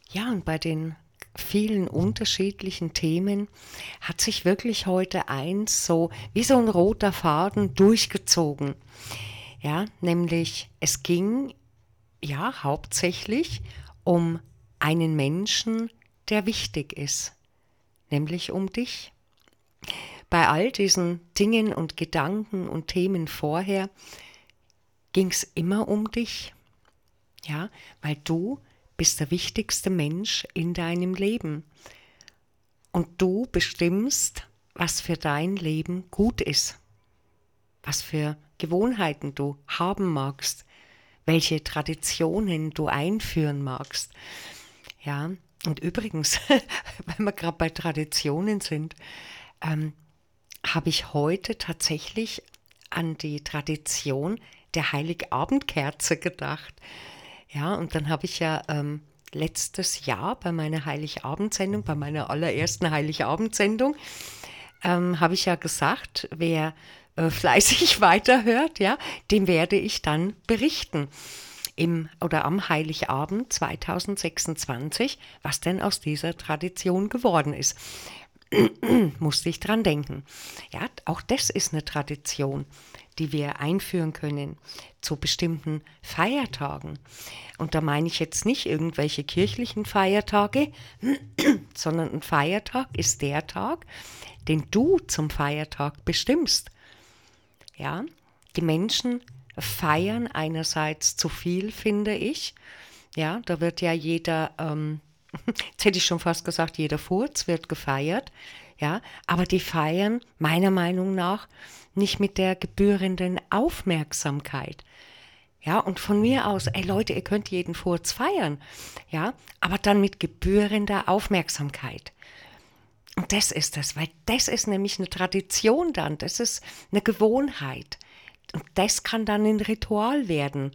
Ja, und bei den vielen unterschiedlichen Themen hat sich wirklich heute eins so wie so ein roter Faden durchgezogen. Ja, nämlich es ging ja hauptsächlich um einen Menschen, der wichtig ist, nämlich um dich. Bei all diesen Dingen und Gedanken und Themen vorher ging es immer um dich. Ja, weil du bist der wichtigste Mensch in deinem Leben. Und du bestimmst, was für dein Leben gut ist, was für Gewohnheiten du haben magst, welche Traditionen du einführen magst. Ja, und übrigens, wenn wir gerade bei Traditionen sind, habe ich heute tatsächlich an die Tradition der Heiligabendkerze gedacht. Ja, und dann habe ich ja letztes Jahr bei meiner Heiligabendsendung, bei meiner allerersten Heiligabendsendung, habe ich ja gesagt, wer fleißig weiterhört, ja, dem werde ich dann berichten im oder am Heiligabend 2026, was denn aus dieser Tradition geworden ist. Musste ich dran denken. Ja, auch das ist eine Tradition, die wir einführen können zu bestimmten Feiertagen. Und da meine ich jetzt nicht irgendwelche kirchlichen Feiertage, sondern ein Feiertag ist der Tag, den du zum Feiertag bestimmst. Ja, die Menschen feiern einerseits zu viel, finde ich. Ja, da wird ja jeder, jetzt hätte ich schon fast gesagt, jeder Furz wird gefeiert. Ja, aber die feiern meiner Meinung nach nicht mit der gebührenden Aufmerksamkeit. Ja, und von mir aus, ey Leute, ihr könnt jeden Furz feiern. Ja, aber dann mit gebührender Aufmerksamkeit. Und das ist das, weil das ist nämlich eine Tradition dann, das ist eine Gewohnheit. Und das kann dann ein Ritual werden.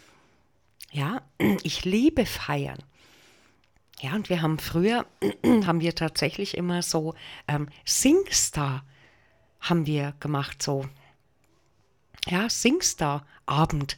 Ja, ich liebe Feiern. Ja, und wir haben früher, haben wir tatsächlich immer so Singstar haben wir gemacht, so, ja, Singstar-Abend.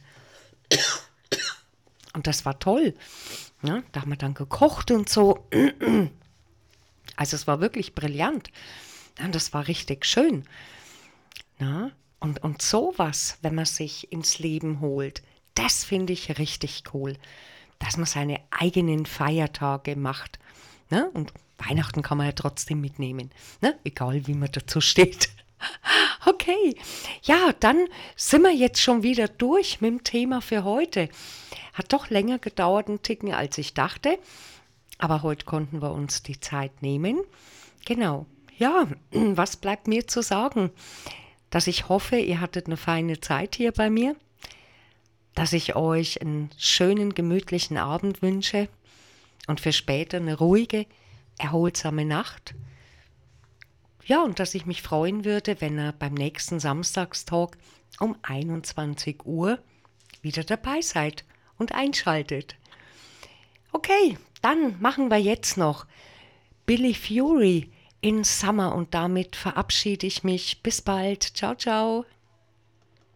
Und das war toll. Ja, da haben wir dann gekocht und so. Also es war wirklich brillant. Ja, das war richtig schön. Ja, und sowas, wenn man sich ins Leben holt, das finde ich richtig cool. Dass man seine eigenen Feiertage macht. Ne? Und Weihnachten kann man ja trotzdem mitnehmen. Ne? Egal, wie man dazu steht. Okay, ja, dann sind wir jetzt schon wieder durch mit dem Thema für heute. Hat doch länger gedauert, ein Ticken, als ich dachte. Aber heute konnten wir uns die Zeit nehmen. Genau. Ja, was bleibt mir zu sagen? Dass ich hoffe, ihr hattet eine feine Zeit hier bei mir. Dass ich euch einen schönen, gemütlichen Abend wünsche. Und für später eine ruhige, erholsame Nacht. Ja, und dass ich mich freuen würde, wenn ihr beim nächsten Samstagstalk um 21 Uhr wieder dabei seid und einschaltet. Okay, dann machen wir jetzt noch Billy Fury in Summer und damit verabschiede ich mich. Bis bald. Ciao, ciao.